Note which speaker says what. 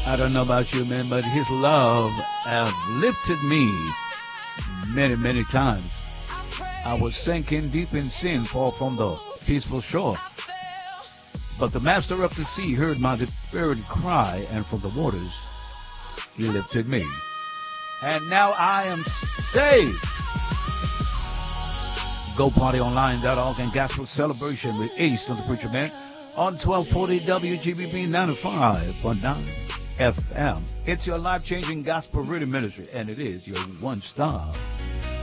Speaker 1: I don't know about you, man, but his love have lifted me many, many times. I was sinking deep in sin, far from the peaceful shore. But the master of the sea heard my despairing cry, and from the waters he lifted me. And now I am saved. GoPartyOnline.org and Gospel Celebration with Ace of the Preacher Man on 1240 WGBB 95.9 FM. It's your life-changing gospel radio ministry, and it is your one-stop